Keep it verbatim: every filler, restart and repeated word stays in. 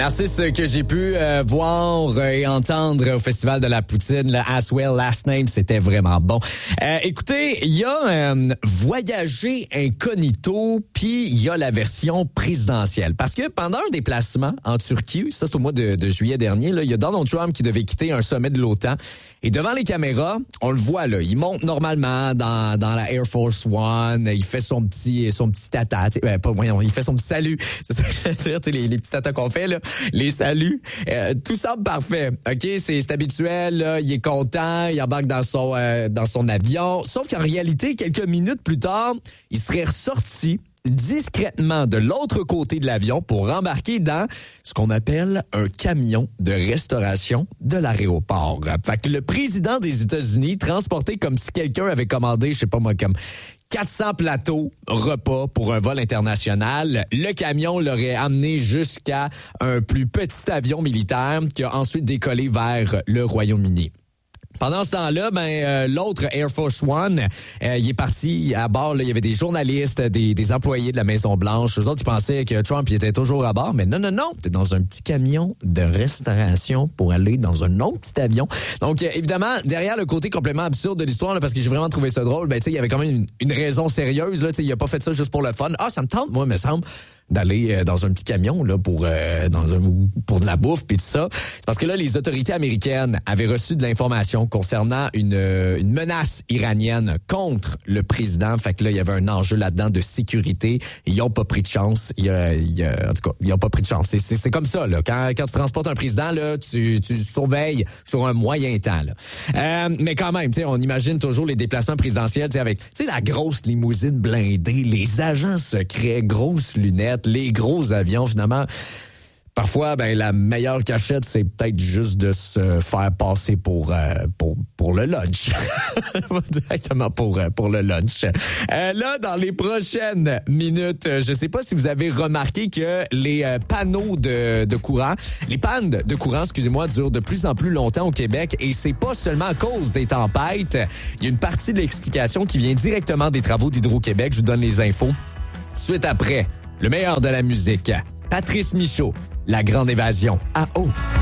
artiste que j'ai pu euh, voir et entendre au Festival de la Poutine, le As Well Last Name, c'était vraiment bon. Euh, écoutez, il y a euh, Voyager incognito, puis il y a la version présidentielle. Parce que pendant un déplacement en Turquie, ça c'est au mois de, de juillet dernier, il y a Donald Trump qui devait quitter un sommet de l'OTAN. Et devant les caméras, on le voit là, il monte normalement dans, dans la Air Force One, il fait son petit son petit tata, ben, pas voyons, il fait son petit salut. C'est ça que je veux dire, les, les petits tatas qu'on fait là, les saluts, euh, tout semble parfait. OK, c'est, c'est habituel, là, il est content, il embarque dans son euh, dans son avion, sauf qu'en réalité, quelques minutes plus tard, il serait ressorti discrètement de l'autre côté de l'avion pour embarquer dans ce qu'on appelle un camion de restauration de l'aéroport. Fait que le président des États-Unis, transporté comme si quelqu'un avait commandé, je sais pas moi, comme quatre cents plateaux repas pour un vol international. Le camion l'aurait amené jusqu'à un plus petit avion militaire qui a ensuite décollé vers le Royaume-Uni. Pendant ce temps-là, ben euh, l'autre Air Force One, euh, il est parti à bord. Là, il y avait des journalistes, des, des employés de la Maison-Blanche. Eux autres, ils pensaient que Trump il était toujours à bord, mais non, non, non. T'es dans un petit camion de restauration pour aller dans un autre petit avion. Donc, euh, évidemment, derrière le côté complètement absurde de l'histoire, là, parce que j'ai vraiment trouvé ça drôle, ben tu sais, il y avait quand même une, une raison sérieuse. Là, tu sais, il a pas fait ça juste pour le fun. Ah, ça me tente, moi, me semble, d'aller euh, dans un petit camion là pour euh, dans un pour de la bouffe puis tout ça. C'est parce que là les autorités américaines avaient reçu de l'information concernant une euh, une menace iranienne contre le président. Fait que là il y avait un enjeu là-dedans de sécurité. Ils ont pas pris de chance. Il y a, il y a en tout cas, ils ont pas pris de chance. C'est c'est, c'est comme ça là. Quand quand tu transportes un président là, tu tu surveilles sur un moyen temps là. Euh, mais quand même, tu sais, on imagine toujours les déplacements présidentiels, tu sais avec tu sais la grosse limousine blindée, les agents secrets, grosses lunettes, les gros avions, finalement. Parfois, ben la meilleure cachette, c'est peut-être juste de se faire passer pour euh, pour pour le lunch, directement pour pour le lunch. Euh, là, dans les prochaines minutes, je sais pas si vous avez remarqué que les euh, panneaux de de courant, les pannes de courant, excusez-moi, durent de plus en plus longtemps au Québec, et c'est pas seulement à cause des tempêtes. Il y a une partie de l'explication qui vient directement des travaux d'Hydro-Québec. Je vous donne les infos suite après. Le meilleur de la musique. Patrice Michaud, La Grande Évasion. Ah oh!